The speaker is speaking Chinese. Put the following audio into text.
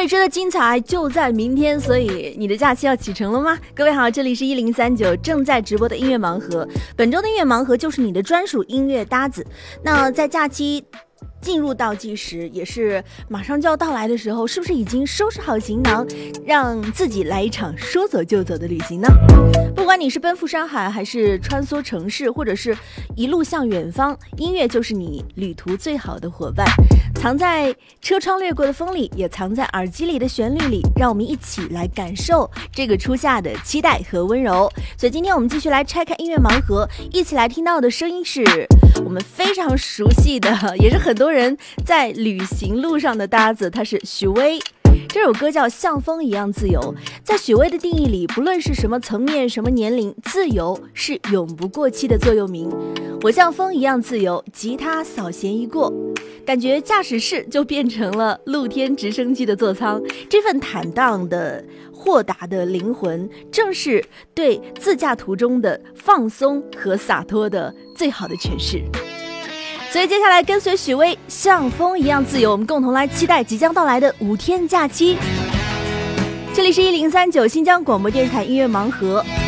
未知的精彩就在明天，所以你的假期要启程了吗？各位好，这里是1039正在直播的音乐盲盒，本周的音乐盲盒就是你的专属音乐搭子。那在假期进入倒计时，也是马上就要到来的时候，是不是已经收拾好行囊，让自己来一场说走就走的旅行呢？不管你是奔赴山海，还是穿梭城市，或者是一路向远方，音乐就是你旅途最好的伙伴。藏在车窗掠过的风里，也藏在耳机里的旋律里，让我们一起来感受这个初夏的期待和温柔。所以今天我们继续来拆开音乐盲盒，一起来听到的声音是我们非常熟悉的，也是很多人在旅行路上的搭子，它是许巍。这首歌叫《像风一样自由》。在许巍的定义里，不论是什么层面、什么年龄，自由是永不过期的座右铭。我像风一样自由，吉他扫弦一过，感觉驾驶室就变成了露天直升机的座舱。这份坦荡的豁达的灵魂，正是对自驾途中的放松和洒脱的最好的诠释。所以接下来跟随许巍像风一样自由，我们共同来期待即将到来的5天假期。这里是1039新疆广播电视台音乐盲盒，